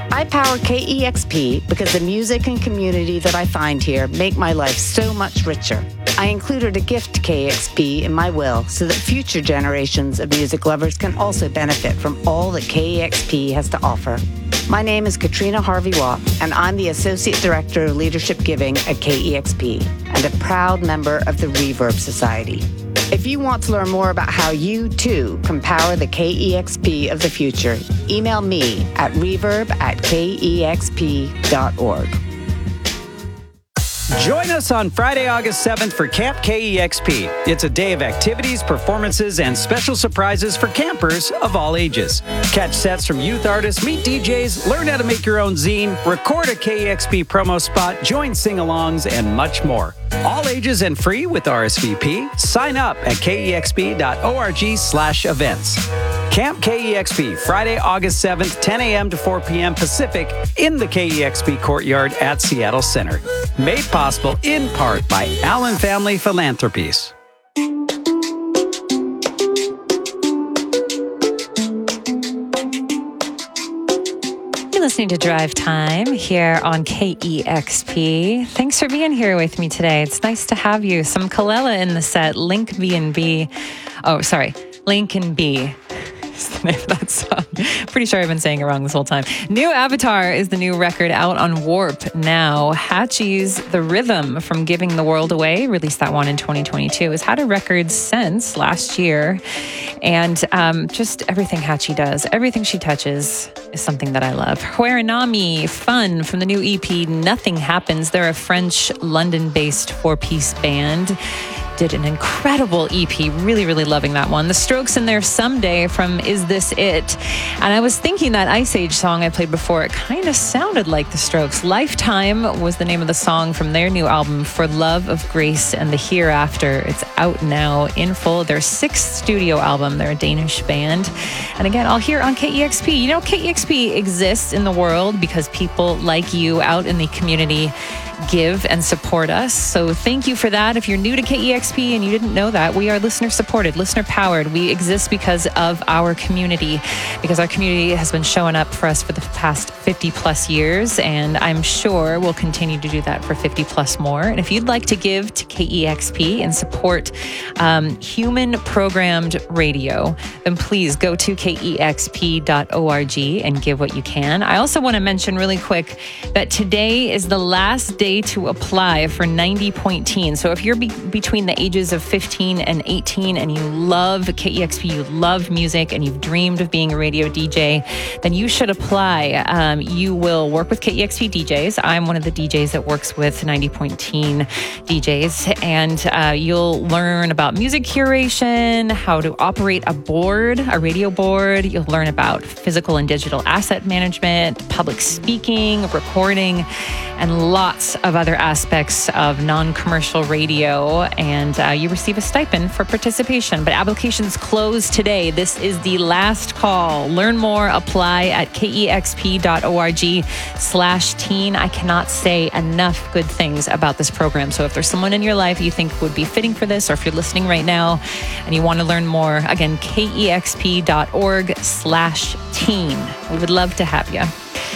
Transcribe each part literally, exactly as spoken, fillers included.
I power K E X P because the music and community that I find here make my life so much richer. I included a gift to K E X P in my will so that future generations of music lovers can also benefit from all that K E X P has to offer. My name is Katrina Harvey-Watt, and I'm the Associate Director of Leadership Giving at K E X P and a proud member of the Reverb Society. If you want to learn more about how you, too, can power the K E X P of the future, email me at reverb at k e x p dot org. Join us on Friday, August seventh for Camp K E X P. It's a day of activities, performances, and special surprises for campers of all ages. Catch sets from youth artists, meet D Js, learn how to make your own zine, record a K E X P promo spot, join sing-alongs, and much more. All ages and free with R S V P. Sign up at k e x p dot org slash events. Camp K E X P, Friday, August seventh, ten a.m. to four p.m. Pacific in the K E X P Courtyard at Seattle Center. Made possible in part by Allen Family Philanthropies. You're listening to Drive Time here on K E X P. Thanks for being here with me today. It's nice to have you. Some Kalela in the set, Link B and B. Oh, sorry, Lincoln B. Is the name of that song. Pretty sure I've been saying it wrong this whole time. New Avatar is the new record out on Warp now. Hatchie's The Rhythm from Giving the World Away, released that one in twenty twenty-two, has had a record since last year. And um, just everything Hatchie does, everything she touches is something that I love. Hueranami, Fun from the new E P, Nothing Happens. They're a French, London-based four-piece band. Did an incredible E P. Really, really loving that one. The Strokes in there Someday from Is This It? And I was thinking that Ice Age song I played before, it kind of sounded like the Strokes. Lifetime was the name of the song from their new album, For Love of Grace and the Hereafter. It's out now in full. Their sixth studio album. They're a Danish band. And again, all here on K E X P. You know, K E X P exists in the world because people like you out in the community give and support us. So thank you for that. If you're new to K E X P and you didn't know that, we are listener supported, listener powered. We exist because of our community, because our community has been showing up for us for the past fifty plus years, and I'm sure we'll continue to do that for fifty plus more. And if you'd like to give to K E X P and support um, human programmed radio, then please go to k e x p dot org and give what you can. I also want to mention really quick that today is the last day to apply for ninety point teen. So if you're be- between the ages of fifteen and eighteen and you love K E X P, you love music, and you've dreamed of being a radio D J, then you should apply. Um, you will work with K E X P D Js. I'm one of the D Js that works with ninety point teen D Js, and uh, you'll learn about music curation, how to operate a board, a radio board. You'll learn about physical and digital asset management, public speaking, recording, and lots of other aspects of non-commercial radio, and uh, you receive a stipend for participation. But applications close today. This is the last call. Learn more, apply at k e x p dot org slash teen. I cannot say enough good things about this program. So if there's someone in your life you think would be fitting for this, or if you're listening right now and you want to learn more, again, k e x p dot org slash teen. We would love to have you.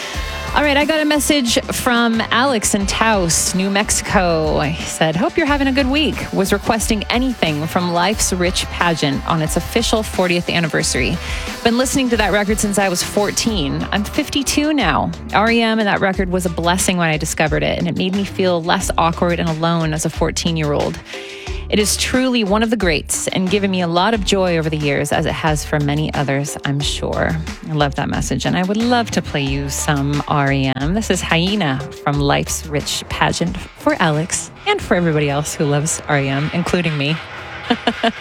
All right, I got a message from Alex in Taos, New Mexico. He said, hope you're having a good week. Was requesting anything from Life's Rich Pageant on its official fortieth anniversary. Been listening to that record since I was fourteen. I'm fifty-two now. R E M and that record was a blessing when I discovered it, and it made me feel less awkward and alone as a fourteen-year-old. It is truly one of the greats and given me a lot of joy over the years, as it has for many others, I'm sure. I love that message, and I would love to play you some R E M. This is Hyena from Life's Rich Pageant for Alex and for everybody else who loves R E M, including me.